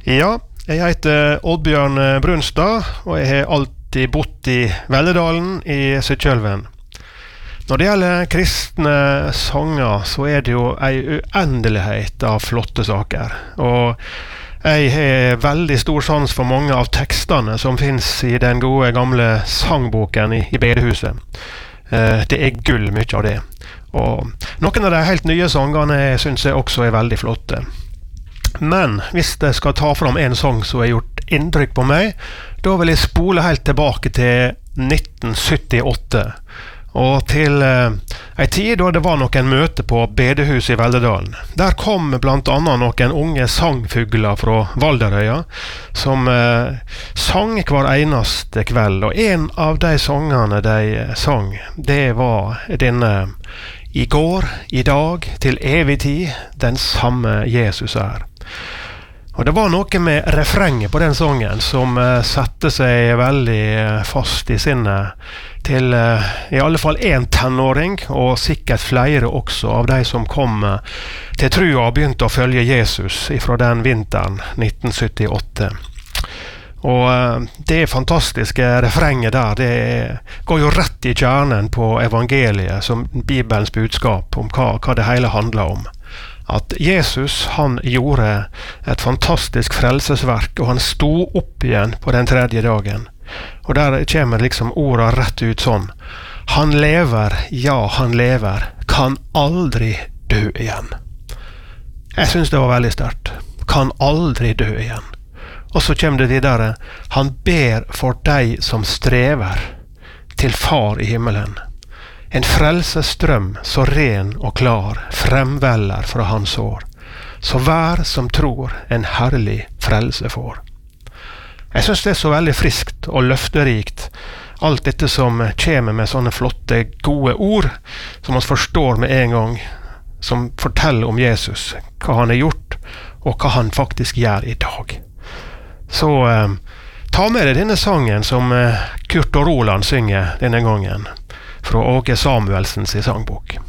Ja, jeg heter Oddbjørn Brunstad, og jeg har alltid bodd i Velledalen i Sykkylven. Når det gjelder kristne sanger, så det jo en uendelighet av flotte saker. Og jeg har veldig stor sans for mange av tekstene som finnes i den gode gamle sangboken i bedehuset. Det gull mye av det. Og noen av de helt nye sangene synes jeg også veldig flotte. Men hvis jeg skal ta fram en sang som har gjort inntrykk på meg, da vil jeg spole helt tilbake til 1978. Og til en tid da det var noen møte på bedehuset i Velledalen. Der kom blant annet noen unge sangfugler fra Valderøya som sang hver eneste kveld. Og en av de sangene de sang, det var denne: I går, i dag, til evig tid, den samme Jesus Og det var noe med refrenget på den sangen som satte seg veldig fast i sinnet til i alle fall en tenåring, og sikkert flere også av de som kom til trua og begynte å følge Jesus fra den vinteren 1978. Og det fantastiske refrenget der, det går jo rett i kjernen på evangeliet, som Bibelens budskap om hva det hele handler om. At Jesus, han gjorde et fantastisk frelsesverk, og han sto opp igjen på den tredje dagen. Og der kommer liksom ordet rett ut sånn: Han lever, ja han lever, kan aldri dø igjen. Jeg synes det var veldig sterkt. Kan aldri dø igjen. Og så kommer det de der: Han ber for deg som strever, til far i himmelen. En frelsestrøm så ren og klar fremveller fra hans år. Så hver som tror en herlig frelse får. Jeg synes det så veldig friskt og løfterikt, alt dette som kommer med sånne flotte, gode ord, som man forstår med en gang, som forteller om Jesus, hva han har gjort, og hva han faktisk gjør i dag. Så ta med deg denne sangen som Kurt og Roland synger denne gangen, fra Åge Samuelsens sangbok.